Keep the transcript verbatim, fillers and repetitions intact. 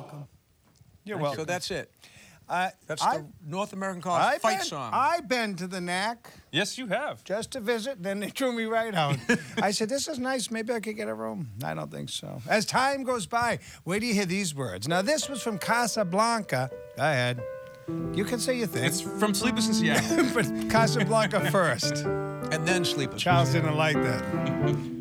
welcome. You're welcome. So that's it. Uh, That's I- the North American College I've fight been, song. I've been to the N A C Yes, you have. just to visit, then they threw me right out. I said, this is nice. Maybe I could get a room. I don't think so. As time goes by, wait till you hear these words. Now, this was from Casablanca. Go ahead. You can say your thing. It's from Sleepless in Seattle. but Casablanca first. and then Sleepless. Charles didn't like that.